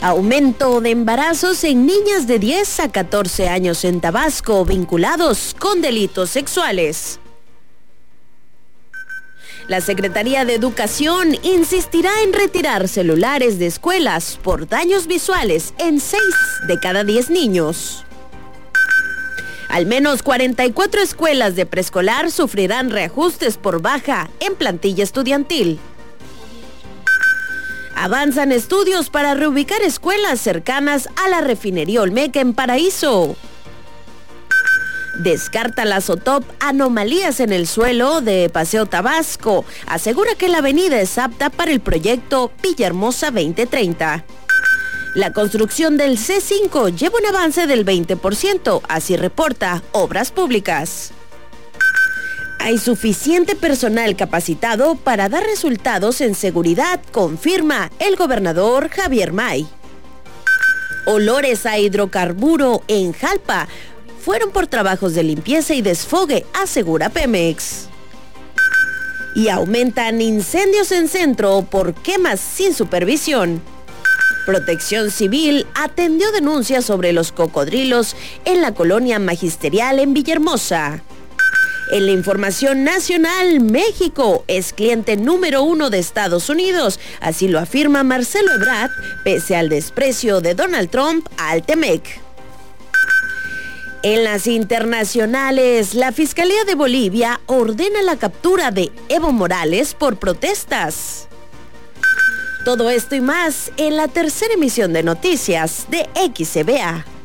Aumento de embarazos en niñas de 10 a 14 años en Tabasco vinculados con delitos sexuales. La Secretaría de Educación insistirá en retirar celulares de escuelas por daños visuales en 6 de cada 10 niños. Al menos 44 escuelas de preescolar sufrirán reajustes por baja en plantilla estudiantil. Avanzan estudios para reubicar escuelas cercanas a la refinería Olmeca en Paraíso. Descarta la SOTOP anomalías en el suelo de Paseo Tabasco. Asegura que la avenida es apta para el proyecto Villahermosa 2030. La construcción del C5 lleva un avance del 20%, así reporta Obras Públicas. Hay suficiente personal capacitado para dar resultados en seguridad, confirma el gobernador Javier May. Olores a hidrocarburo en Jalpa fueron por trabajos de limpieza y desfogue, asegura Pemex. Y aumentan incendios en centro por quemas sin supervisión. Protección Civil atendió denuncias sobre los cocodrilos en la colonia magisterial en Villahermosa. En la información nacional, México es cliente número 1 de Estados Unidos, así lo afirma Marcelo Ebrard, pese al desprecio de Donald Trump al TEMEC. En las internacionales, la Fiscalía de Bolivia ordena la captura de Evo Morales por protestas. Todo esto y más en la tercera emisión de noticias de XCBA.